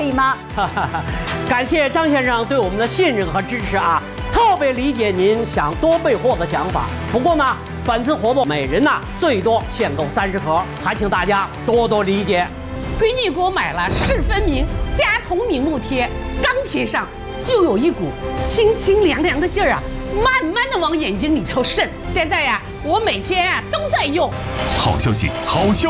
以吗？ 感谢张先生对我们的信任和支持啊，特别理解您想多备货的想法。不过呢，本次活动每人最多限购30盒，还请大家多多理解。 闺女给我买了市分明佳瞳明目贴，刚贴上就有一股清清凉凉的劲儿啊，慢慢的往眼睛里头渗。现在呀，我每天都在用。 好消息，好消息！